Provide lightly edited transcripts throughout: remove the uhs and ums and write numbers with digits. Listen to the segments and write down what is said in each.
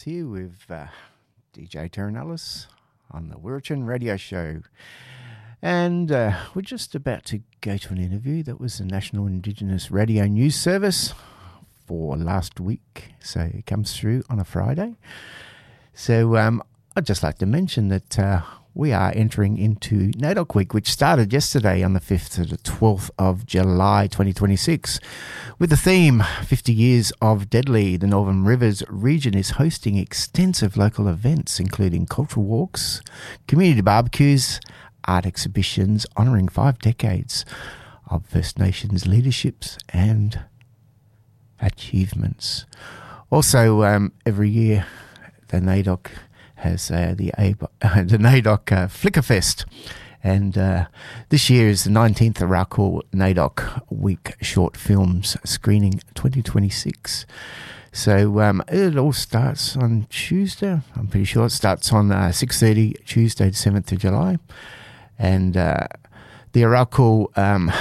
Here with DJ Terran Ellis on the Wirrachin Radio Show. And we're just about to go to an interview that was the National Indigenous Radio News Service for last week. So it comes through on a Friday. So I'd just like to mention that we are entering into NAIDOC Week, which started yesterday on the 5th to the 12th of July 2026. With the theme, 50 Years of Deadly, the Northern Rivers region is hosting extensive local events, including cultural walks, community barbecues, art exhibitions, honouring 5 decades of First Nations leaderships and achievements. Also, every year, the NAIDOC has the NAIDOC Flicker Fest. And this year is the 19th Arakul NAIDOC Week Short Films Screening 2026. So it all starts on Tuesday. I'm pretty sure it starts on 6:30, Tuesday, the 7th of July. And the Arakul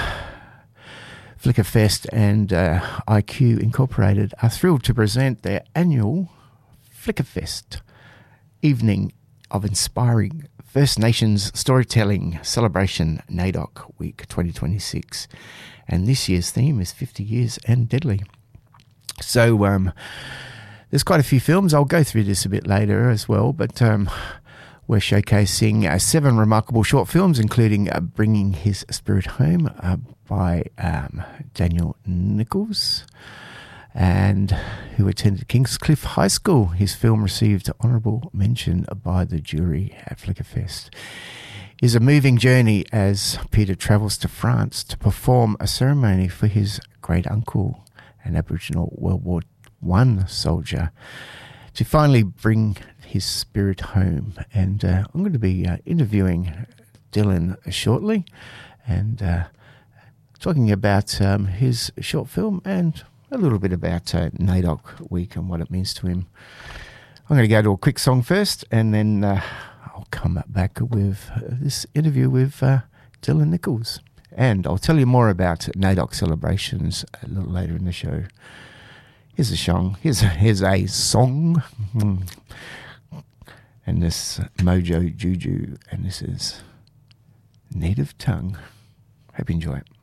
Flicker Fest and IQ Incorporated are thrilled to present their annual Flicker Fest evening of inspiring First Nations storytelling celebration, NAIDOC Week 2026. And this year's theme is 50 Years and Deadly. So there's quite a few films. I'll go through this a bit later as well, but we're showcasing 7 remarkable short films, including Bringing His Spirit Home by Daniel Nichols, and who attended Kingscliff High School. His film received honourable mention by the jury at Flickerfest. It is a moving journey as Peter travels to France to perform a ceremony for his great uncle, an Aboriginal World War I soldier, to finally bring his spirit home. And I'm going to be interviewing Dylan shortly and talking about his short film and a little bit about NAIDOC Week and what it means to him. I'm going to go to a quick song first, and then I'll come back with this interview with Dylan Nichols. And I'll tell you more about NAIDOC celebrations a little later in the show. Here's a song. Here's a song. And this Mojo Juju, and this is Native Tongue. Hope you enjoy it.